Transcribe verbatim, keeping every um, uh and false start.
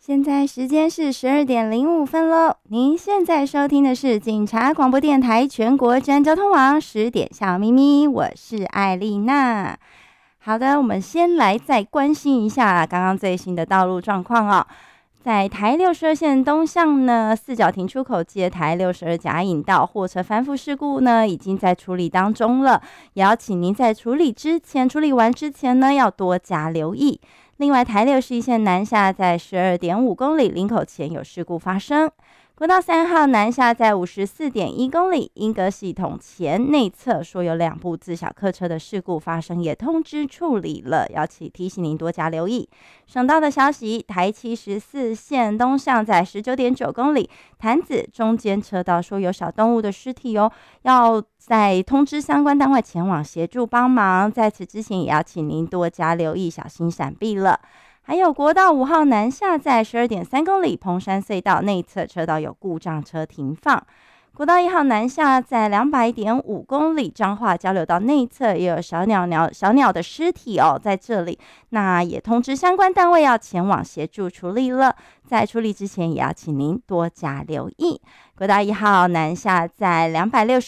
现在时间是十二点零五分喽。您现在收听的是警察广播电台全国治安交通网十点小咪咪，我是艾丽娜。好的，我们先来再关心一下刚刚最新的道路状况哦。在台六十二线东向呢，四角停出口接台六十二甲引道货车翻覆事故呢，已经在处理当中了，也要请您在处理之前、处理完之前呢，要多加留意。另外，台六十一线南下在十二点五公里林口前有事故发生。国道三号南下在五十四点一公里英格系统前内侧说有两部自小客车的事故发生，也通知处理了，要请提醒您多加留意。省道的消息，台七十四线东向在十九点九公里潭子中间车道说有小动物的尸体哦，要再通知相关单位前往协助帮忙。在此之前也要请您多加留意，小心闪避了。还有国道五号南下在十二点三公里蓬山隧道内侧车道有故障车停放。国道一号南下在两百点五公里彰化交流道内侧也有小鸟鸟小鸟的尸体哦，在这里，那也通知相关单位要前往协助处理了。在处理之前，也要请您多加留意。国道一号南下在两百六十